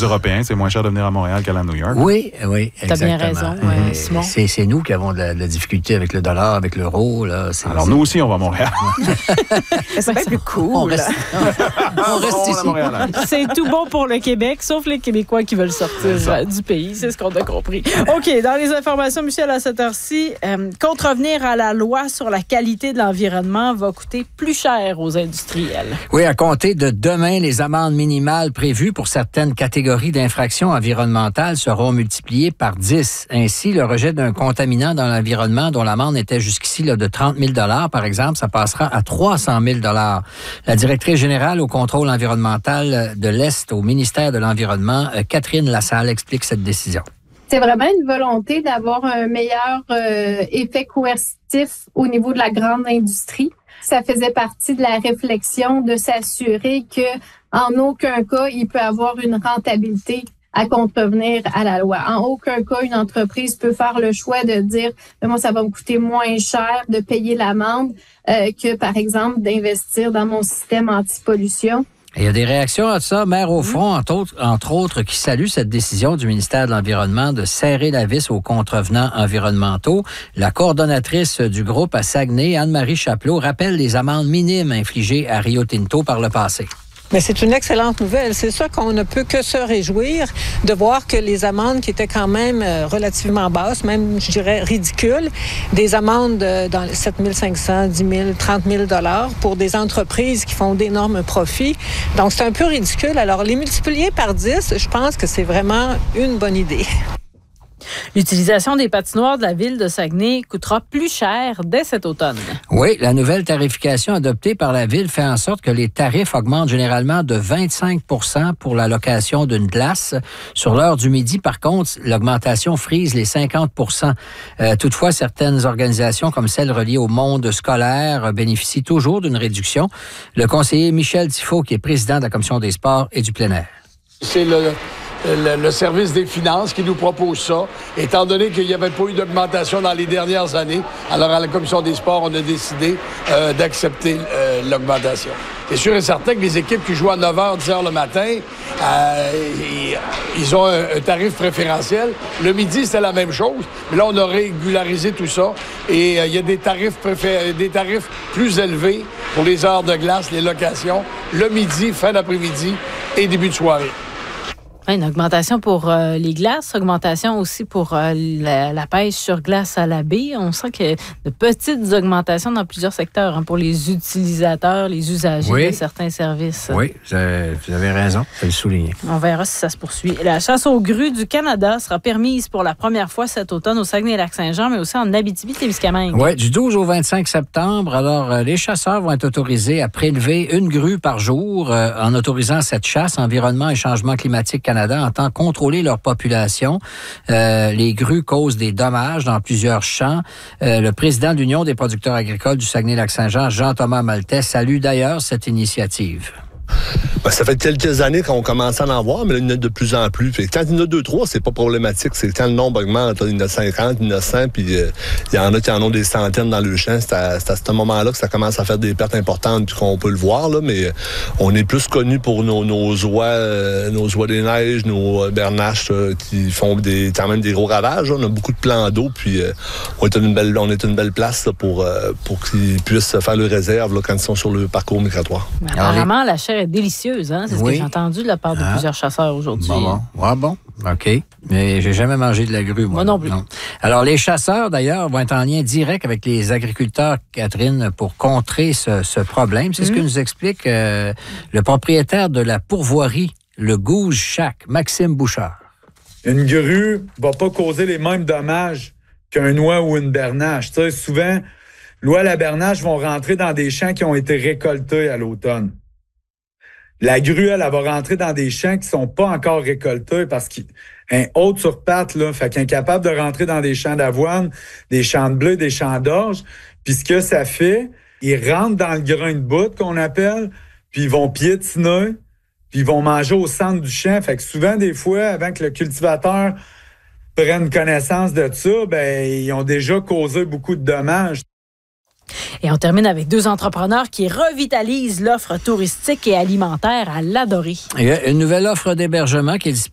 Européens, c'est moins cher de venir à Montréal qu'à New York. Oui, exactement. T'as bien raison, Simon. C'est nous qui avons de la difficulté avec le dollar, avec l'euro. Là. Alors, nous aussi, on va à Montréal. C'est bien plus cool. On reste ici. À Montréal. C'est tout bon pour le Québec, sauf les Québécois qui veulent sortir du pays. C'est ce qu'on a compris. OK, dans les informations, Michel, à cette heure-ci, contrevenir à la loi sur la qualité de l'environnement va coûter plus cher aux industriels. Oui, à compter de demain, les amendes minimales prévues pour certaines catégories d'infractions environnementales seront multipliées par 10. Ainsi, le rejet d'un contaminant dans l'environnement dont l'amende était jusqu'ici de 30 000 $, par exemple, ça passera à 300 000 $. La directrice générale au contrôle environnemental de l'Est au ministère de l'Environnement, Catherine Lassalle, explique cette décision. C'est vraiment une volonté d'avoir un meilleur effet coercitif au niveau de la grande industrie. Ça faisait partie de la réflexion de s'assurer que, en aucun cas, il peut avoir une rentabilité à contrevenir à la loi. En aucun cas, une entreprise peut faire le choix de dire « moi, ça va me coûter moins cher de payer l'amende que, par exemple, d'investir dans mon système anti-pollution ». Il y a des réactions à ça. Maire au front, entre autres, qui salue cette décision du ministère de l'Environnement de serrer la vis aux contrevenants environnementaux. La coordonnatrice du groupe à Saguenay, Anne-Marie Chapelot, rappelle les amendes minimes infligées à Rio Tinto par le passé. Mais c'est une excellente nouvelle. C'est ça qu'on ne peut que se réjouir de voir que les amendes qui étaient quand même relativement basses, même, je dirais, ridicules, des amendes dans les 7 500, 10 000, 30 000 $ pour des entreprises qui font d'énormes profits. Donc, c'est un peu ridicule. Alors, les multiplier par 10, je pense que c'est vraiment une bonne idée. L'utilisation des patinoires de la ville de Saguenay coûtera plus cher dès cet automne. Oui, la nouvelle tarification adoptée par la ville fait en sorte que les tarifs augmentent généralement de 25 % pour la location d'une glace. Sur l'heure du midi, par contre, l'augmentation frise les 50 %. Toutefois, certaines organisations, comme celles reliées au monde scolaire, bénéficient toujours d'une réduction. Le conseiller Michel Tifo, qui est président de la Commission des sports et du plein air. C'est le service des finances qui nous propose ça, étant donné qu'il n'y avait pas eu d'augmentation dans les dernières années. Alors, à la Commission des sports, on a décidé d'accepter l'augmentation. C'est sûr et certain que les équipes qui jouent à 9h, 10h le matin, ils ont un tarif préférentiel. Le midi, c'était la même chose, mais là, on a régularisé tout ça. Et il y a des tarifs plus élevés pour les heures de glace, les locations, le midi, fin d'après-midi et début de soirée. Une augmentation pour les glaces, augmentation aussi pour la pêche sur glace à la baie. On sent qu'il y a de petites augmentations dans plusieurs secteurs pour les utilisateurs, les usagers de certains services. Oui, vous avez raison, je vais le souligner. On verra si ça se poursuit. La chasse aux grues du Canada sera permise pour la première fois cet automne au Saguenay-Lac-Saint-Jean, mais aussi en Abitibi-Témiscamingue. Oui, du 12 au 25 septembre. Alors, les chasseurs vont être autorisés à prélever une grue par jour. En autorisant cette chasse, Environnement et Changement climatique Canada entend contrôler leur population. Les grues causent des dommages dans plusieurs champs. Le président de l'Union des producteurs agricoles du Saguenay-Lac-Saint-Jean, Jean-Thomas Maltais, salue d'ailleurs cette initiative. Ben, ça fait quelques années qu'on commence à en voir, mais là, il y en a de plus en plus. Puis quand il y en a 2-3, c'est pas problématique. C'est quand le nombre augmente, il y en a 50, il y en a 100, puis il y en a qui en ont des centaines dans le champ. C'est à ce moment-là que ça commence à faire des pertes importantes, puis qu'on peut le voir, là, mais on est plus connus pour nos oies des neiges, nos bernaches qui font quand même des gros ravages. Là. On a beaucoup de plans d'eau, puis on est une belle place là, pour qu'ils puissent faire le réserve là, quand ils sont sur le parcours migratoire. Apparemment, la chair est délicieuse, hein? C'est ce que j'ai entendu de la part de plusieurs chasseurs aujourd'hui. Bon. OK. Mais j'ai jamais mangé de la grue, moi. Moi non plus. Non. Alors, les chasseurs, d'ailleurs, vont être en lien direct avec les agriculteurs, Catherine, pour contrer ce problème. C'est ce que nous explique le propriétaire de la pourvoirie, le Gouge Shack, Maxime Bouchard. Une grue va pas causer les mêmes dommages qu'un oie ou une bernache. Tu sais, souvent, l'oie et la bernache vont rentrer dans des champs qui ont été récoltés à l'automne. La grue, elle va rentrer dans des champs qui sont pas encore récoltés parce qu'il est haute sur pattes, là, fait qu'il est incapable de rentrer dans des champs d'avoine, des champs de blé, des champs d'orge. Puis ce que ça fait, ils rentrent dans le grain de boute qu'on appelle, puis ils vont piétiner, puis ils vont manger au centre du champ. Fait que souvent, des fois, avant que le cultivateur prenne connaissance de ça, ben ils ont déjà causé beaucoup de dommages. Et on termine avec deux entrepreneurs qui revitalisent l'offre touristique et alimentaire à l'Adoré. Il y a une nouvelle offre d'hébergement qui est